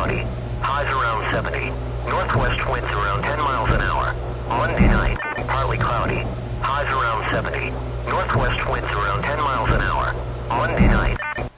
cloudy. Highs around 70. Northwest winds around 10 miles an hour. Monday night, partly cloudy. Highs around 70. Northwest winds around 10 miles an hour. Monday night,